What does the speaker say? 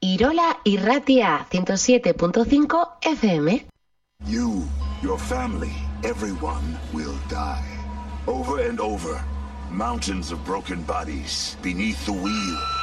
Irola Irratia 107.5 FM. You, your family, everyone will die. Over and over, mountains of broken bodies beneath the wheel.